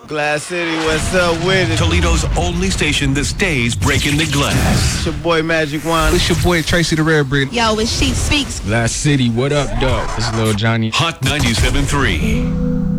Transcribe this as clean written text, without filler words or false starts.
Glass City, what's up with it? Toledo's only station that stays breaking the glass. It's your boy Magic Wand. It's your boy Tracy the Rare Breed. Yo, it's She Speaks. Glass City, what up, dog? It's Lil Johnny. Hot 97.3.